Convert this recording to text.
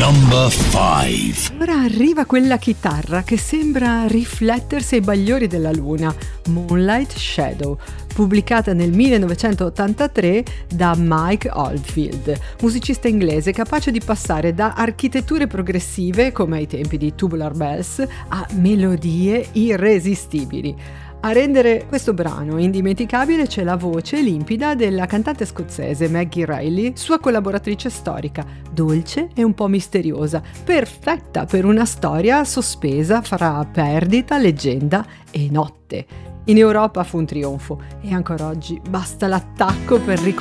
Number 5. Ora arriva quella chitarra che sembra riflettersi ai bagliori della luna, Moonlight Shadow, pubblicata nel 1983 da Mike Oldfield, musicista inglese capace di passare da architetture progressive, come ai tempi di Tubular Bells, a melodie irresistibili. A rendere questo brano indimenticabile c'è la voce limpida della cantante scozzese Maggie Reilly, sua collaboratrice storica, dolce e un po' misteriosa, perfetta per una storia sospesa fra perdita, leggenda e notte. In Europa fu un trionfo e ancora oggi basta l'attacco per riconoscere